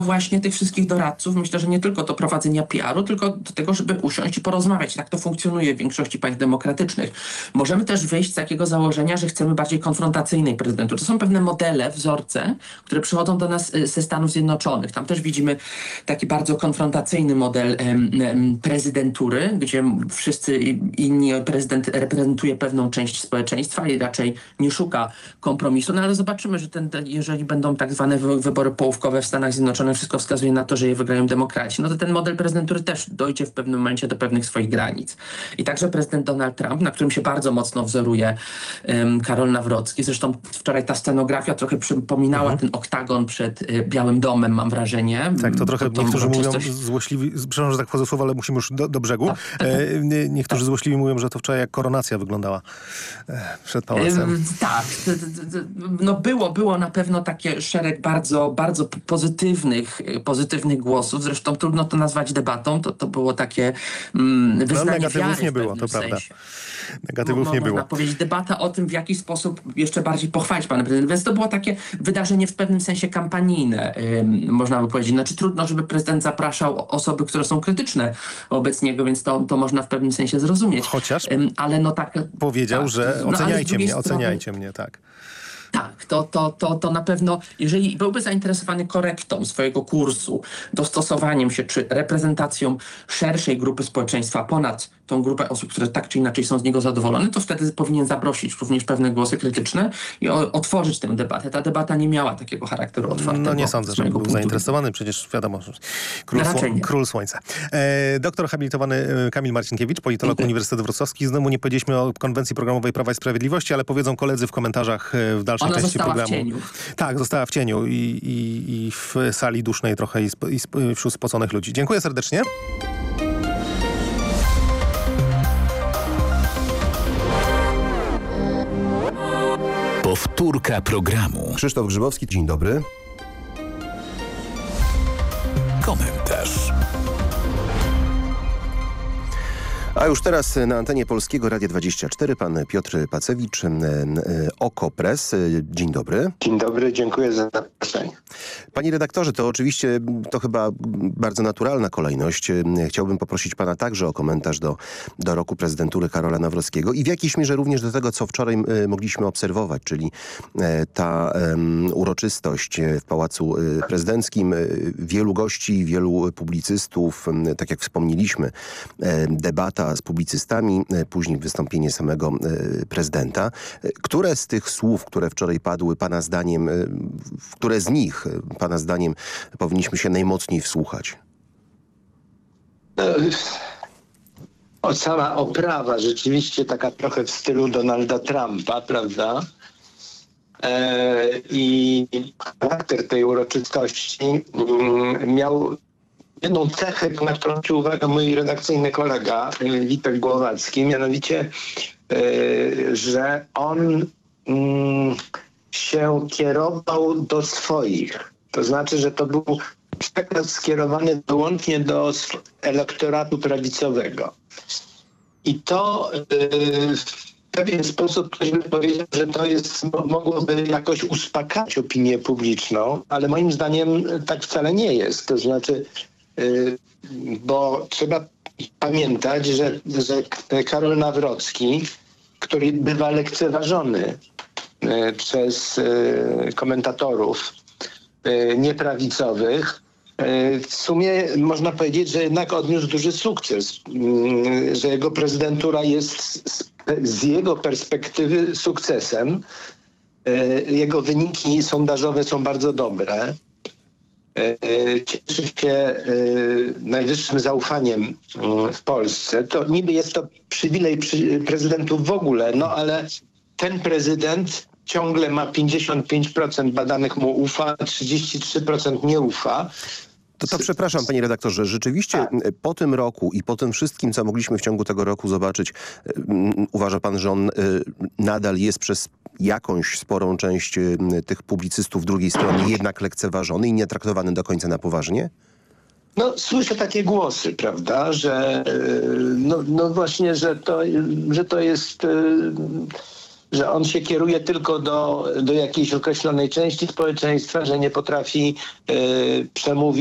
właśnie tych wszystkich doradców, myślę, że nie tylko do prowadzenia PR-u, tylko do tego, żeby usiąść i porozmawiać. Tak to funkcjonuje w większości państw demokratycznych. Możemy też wyjść z takiego założenia, że chcemy bardziej konfrontacyjnej prezydentury. To są pewne modele, wzorce, które przychodzą do nas ze Stanów Zjednoczonych. Tam też widzimy taki bardzo konfrontacyjny model prezydentury, gdzie wszyscy inni prezydent reprezentuje pewną część społeczeństwa i raczej nie szuka kompromisu. No ale zobaczymy, że jeżeli będą tak zwane wybory połówkowe w Stanach Zjednoczonych, wszystko wskazuje na to, że je wygrają demokraci, no to ten model prezydentury też dojdzie w pewnym momencie do pewnych swoich granic. I także prezydent Donald Trump, na którym się bardzo mocno wzoruje Karol Nawrocki. Zresztą wczoraj ta scenografia trochę przypominała ten oktagon przed Białym Domem, mam wrażenie. Tak, to trochę niektórzy mówią złośliwi, przepraszam, że tak wchodzę w słowo, ale musimy już do brzegu. Niektórzy złośliwi mówią, że to wczoraj jak koronacja wyglądała przed pałacem. Tak, no było na pewno takie szereg bardzo, bardzo pozytywnych głosów. Zresztą trudno to nazwać debatą. To było takie wyznanie negatywów nie było, to sensie. prawda. Negatywów nie było. Można powiedzieć, debata o tym, w jaki sposób jeszcze bardziej pochwalić pana prezydenta. Więc to było takie wydarzenie w pewnym sensie kampanijne, można by powiedzieć. Znaczy trudno, żeby prezydent zapraszał osoby, które są krytyczne wobec niego, więc to można w pewnym sensie zrozumieć. Chociaż ale no tak, powiedział, tak, że oceniajcie mnie, tak. Tak, to na pewno, jeżeli byłby zainteresowany korektą swojego kursu, dostosowaniem się czy reprezentacją szerszej grupy społeczeństwa ponad tą grupę osób, które tak czy inaczej są z niego zadowolone, to wtedy powinien zaprosić również pewne głosy krytyczne i otworzyć tę debatę. Ta debata nie miała takiego charakteru otwartego. No nie sądzę, że był zainteresowany, przecież wiadomo, król słońca. Doktor habilitowany Kamil Marcinkiewicz, politolog Uniwersytetu Wrocławski. Znowu nie powiedzieliśmy o konwencji programowej Prawa i Sprawiedliwości, ale powiedzą koledzy w komentarzach w dalszej części programu. W cieniu. Tak, została w cieniu i w sali dusznej trochę i wśród spoconych ludzi. Dziękuję serdecznie. Powtórka programu. Krzysztof Grzybowski, dzień dobry. Komentarz. A już teraz na antenie Polskiego Radia 24 pan Piotr Pacewicz, OKO.press. Dzień dobry. Dzień dobry, dziękuję za zaproszenie. Panie redaktorze, to oczywiście to chyba bardzo naturalna kolejność. Chciałbym poprosić pana także o komentarz do roku prezydentury Karola Nawrockiego i w jakiejś mierze również do tego, co wczoraj mogliśmy obserwować, czyli ta uroczystość w Pałacu Prezydenckim. Wielu gości, wielu publicystów, tak jak wspomnieliśmy, debata z publicystami, później wystąpienie samego prezydenta. Które z tych słów, które wczoraj padły, pana zdaniem, które z nich, pana zdaniem, powinniśmy się najmocniej wsłuchać? Sama oprawa rzeczywiście taka trochę w stylu Donalda Trumpa, prawda? I charakter tej uroczystości miał jedną cechę, na którą zwrócił uwagę mój redakcyjny kolega Witek Głowacki, mianowicie, że on się kierował do swoich. To znaczy, że to był przekaz skierowany wyłącznie do elektoratu prawicowego. I to w pewien sposób ktoś by powiedział, że to mogłoby jakoś uspokajać opinię publiczną, ale moim zdaniem tak wcale nie jest. To znaczy, bo trzeba pamiętać, że Karol Nawrocki, który bywa lekceważony przez komentatorów nieprawicowych, w sumie można powiedzieć, że jednak odniósł duży sukces, że jego prezydentura jest z jego perspektywy sukcesem. Jego wyniki sondażowe są bardzo dobre. Cieszy się najwyższym zaufaniem w Polsce. To niby jest to przywilej prezydentów w ogóle, no ale ten prezydent ciągle ma 55% badanych mu ufa, 33% nie ufa. To przepraszam, panie redaktorze, rzeczywiście po tym roku i po tym wszystkim, co mogliśmy w ciągu tego roku zobaczyć, uważa pan, że on nadal jest przez jakąś sporą część tych publicystów drugiej strony jednak lekceważony i nie traktowany do końca na poważnie? No, słyszę takie głosy, prawda, że no właśnie, że to jest że on się kieruje tylko do jakiejś określonej części społeczeństwa, że nie potrafi przemówić